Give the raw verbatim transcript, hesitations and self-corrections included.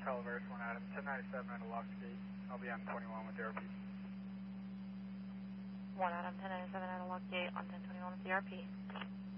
Televerse, one Adam, ten ninety-seven at a locked gate. I'll be on twenty-one with the R P. one Adam, ten ninety-seven at a locked gate on ten twenty-one with the R P.